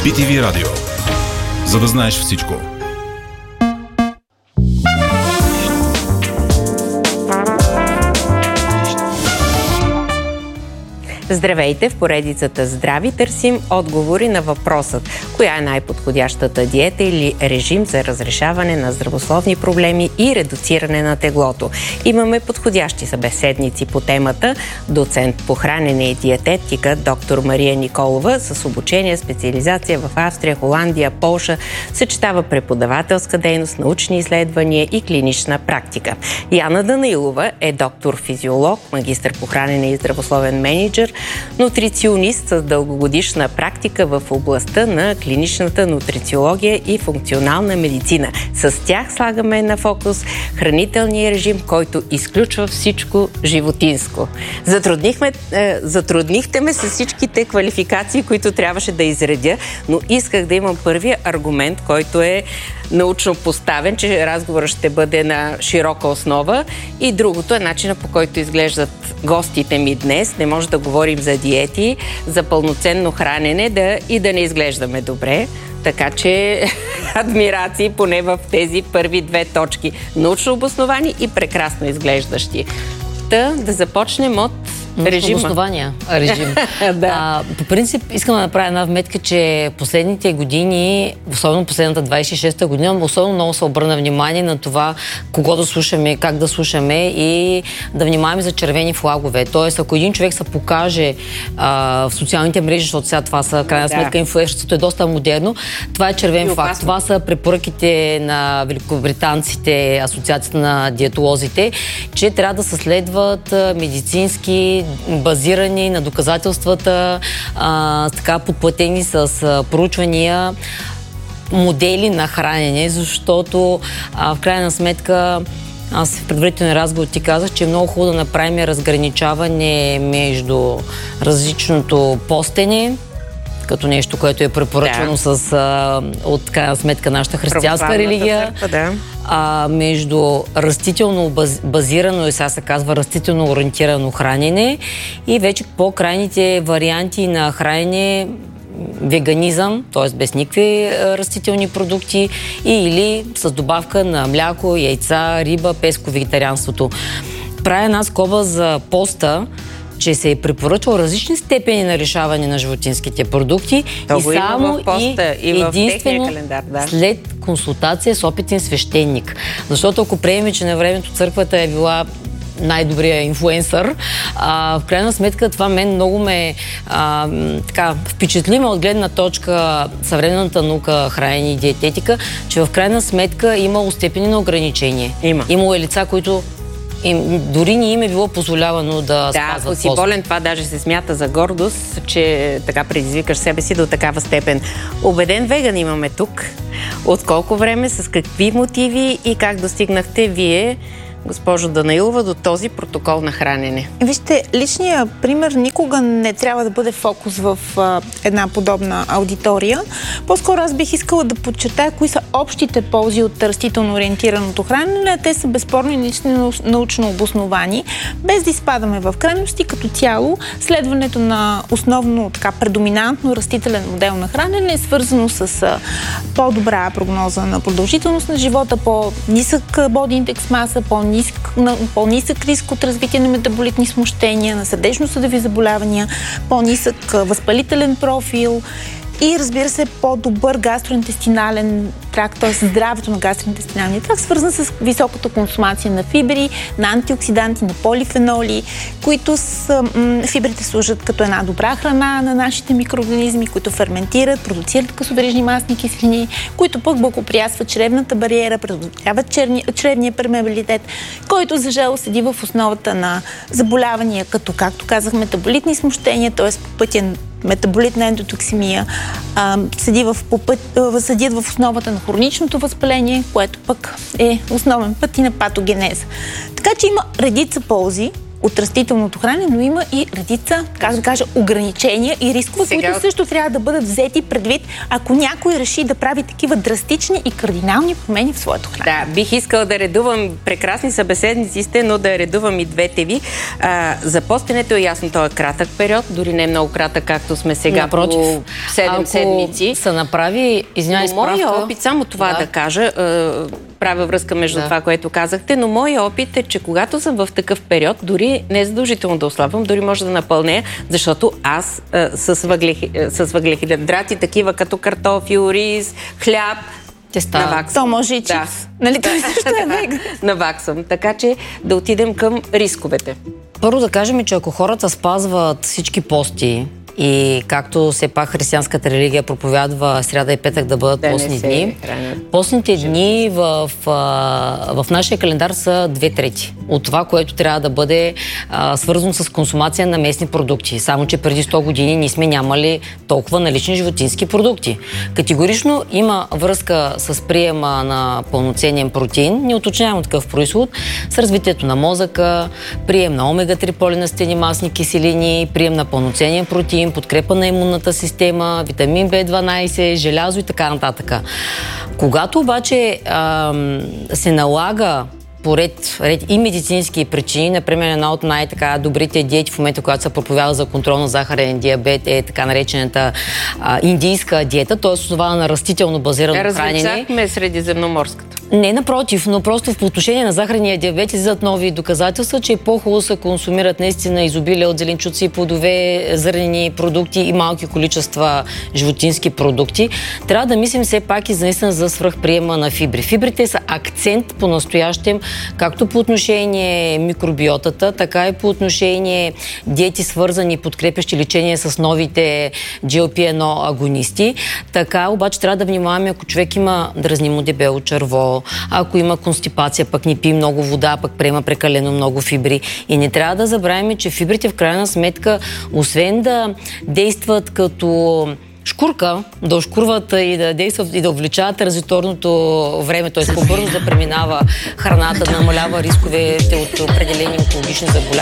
BTV Радио. За да знаеш всичко. Здравейте! В поредицата Здрави търсим отговори на въпросът: коя е най-подходящата диета или режим за разрешаване на здравословни проблеми и редуциране на теглото. Имаме подходящи събеседници по темата: доцент по хранене и диететика доктор Мария Николова с обучение, специализация в Австрия, Холандия, Полша, съчетава преподавателска дейност, научни изследвания и клинична практика. Яна Данаилова е доктор-физиолог, магистър по хранене и здравословен мениджър, нутриционист с дългогодишна практика в областта на клиничната нутрициология и функционална медицина. С тях слагаме на фокус хранителния режим, който изключва всичко животинско. Затруднихте ме с всичките квалификации, които трябваше да изредя, но исках да имам първия аргумент, който е научно поставен, че разговорът ще бъде на широка основа, и другото е начина, по който изглеждат гостите ми днес. Не може да говорим за диети, за пълноценно хранене и да не изглеждаме добре. Така че адмирации поне в тези първи две точки. Научно обосновани и прекрасно изглеждащи. Да започнем от режима. Обоснования режим. Да. По принцип, искам да направя една вметка, че последните години, особено последната 26-та година, особено много се обърна внимание на това кого да слушаме, как да слушаме и да внимаваме за червени флагове. Тоест, ако един човек се покаже в социалните мрежи, защото сега това са, крайна сметка, инфлуенсърството е доста модерно, това е червен флаг. Това са препоръките на великобританците, Асоциацията на диетолозите, че трябва да се следват медицински, базирани на доказателствата, така подплатени с проучвания модели на хранене, защото в крайна сметка аз в предварителен разговор ти казах, че е много хубаво да направим разграничаване между различното постене, като нещо, което е препоръчвано от крайна сметка нашата християнска религия, между растително базирано и сега се казва растително ориентирано хранене и вече по-крайните варианти на хранене, веганизъм, т.е. без никакви растителни продукти или с добавка на мляко, яйца, риба, песко-вегетарианството. Правя една скоба за поста, че се е препоръчал различни степени на решаване на животинските продукти и само единствено след консултация с опитен свещеник. Защото ако приемем, че на времето църквата е била най-добрия инфлуенсър, в крайна сметка това мен много ме впечатлима от гледна точка съвременната наука, хранене и диететика, че в крайна сметка имало степени на ограничение. Имало е лица, които дори не им е било позволявано да спазват пост. Да, ако си болен, това даже се смята за гордост, че така предизвикаш себе си до такава степен. Убеден веган имаме тук. От колко време, с какви мотиви и как достигнахте вие, госпожо Данаилова, до този протокол на хранене? Вижте, личният пример никога не трябва да бъде фокус в една подобна аудитория. По-скоро аз бих искала да подчертая кои са общите ползи от растително ориентираното хранене. Те са безспорно и научно обосновани. Без да изпадаме в крайности, като цяло, следването на основно предоминантно растителен модел на хранене е свързано с по-добра прогноза на продължителност на живота, по-нисък body index маса, по-нисък риск от развитие на метаболитни смущения, на сърдечно-съдови заболявания, по-нисък възпалителен профил и, разбира се, по-добър гастроинтестинален тракт, т.е. здравето на гастроинтестиналния тракт, свързан с високата консумация на фибри, на антиоксиданти, на полифеноли, които фибрите служат като една добра храна на нашите микроорганизми, които ферментират, продуцират късоверижни масни киселини, които пък благоприятстват чревната бариера, предотвратяват чревния пермеабилитет, който, за жалост, седи в основата на заболявания, като, както казах, метаболитни смущения, т.е. по пътя метаболитна ендотоксимия, седят в основата на хроничното възпаление, което пък е основен път и на патогенеза. Така че има редица ползи от растителното хранене, но има и редица, как да кажа, ограничения и рискове, които също трябва да бъдат взети предвид, ако някой реши да прави такива драстични и кардинални промени в своето хранене. Да, бих искала да редувам, прекрасни събеседници сте, но да редувам и двете ви. За постенето е ясно, това е кратък период, дори не е много кратък, както сме сега. Напротив, по 7 седмици. Се направи, извинявай, справка. Моя опит, само това да кажа, правя връзка между това, което казахте, но моя опит е, че когато съм в такъв период, дори не е задължително да ослабвам, дори може да напълня, защото аз с въглехидрати, такива като картофи, ориз, хляб, наваксам. То може и чипс. Да. Нали, той също е веган. Наваксам. Така че да отидем към рисковете. Първо да кажем, че ако хората спазват всички пости, и както все пак християнската религия проповядва сряда и петък да бъдат постни дни, постните дни в нашия календар са 2/3 от това, което трябва да бъде свързано с консумация на местни продукти. Само че преди 100 години ние сме нямали толкова налични животински продукти. Категорично има връзка с приема на пълноценен протеин, не уточнявам такъв произход, с развитието на мозъка, прием на омега-3 полинестени масни киселини, прием на пълноценен протеин, подкрепа на имунната система, витамин B12, желязо и така нататък. Когато обаче се налага по ред и медицински причини, например, една от най-добрите диети в момента, която се проповядва за контрол на захарен диабет, е така наречената индийска диета, т.е. основана на растително базирано хранене. Развичахме средиземноморската. Не, напротив, но просто в отношение на захарния диабет излизат нови доказателства, че е по-хубаво се консумират наистина изобилие от зеленчуци, плодове, зърнени продукти и малки количества животински продукти. Трябва да мислим все пак и наистина за свръхприема на фибри. Фибрите са акцент по-настоящем, както по отношение микробиотата, така и по отношение диети свързани, подкрепящи лечение с новите GLP-1 агонисти. Така обаче трябва да внимаваме, ако човек има дразнимо дебело черво, ако има констипация, пък не пие много вода, пък приема прекалено много фибри. И не трябва да забравяме, че фибрите в крайна сметка, освен да действат като шкурка, да ошкурват и да действат и да увеличават транзиторното време, т.е. по-бързо да преминава храната, да намалява рисковете от определени онкологични заболявания.